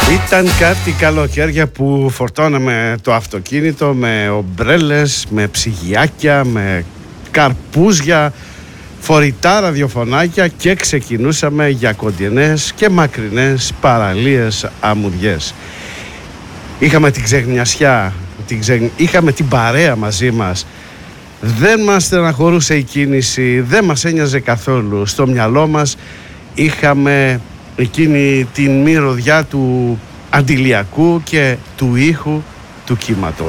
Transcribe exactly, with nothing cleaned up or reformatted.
Ήταν κάτι καλοκαίρια που φορτώναμε το αυτοκίνητο με ομπρέλες, με ψυγιάκια, με καρπούζια, φορητά ραδιοφωνάκια και ξεκινούσαμε για κοντινές και μακρινές παραλίες αμμουδιές. Είχαμε την ξεγνιασιά, την ξε... είχαμε την παρέα μαζί μας. Δεν μας στεναχωρούσε η κίνηση, δεν μας ένοιαζε καθόλου. Στο μυαλό μας είχαμε εκείνη την μυρωδιά του αντιλιακού και του ήχου του κύματος.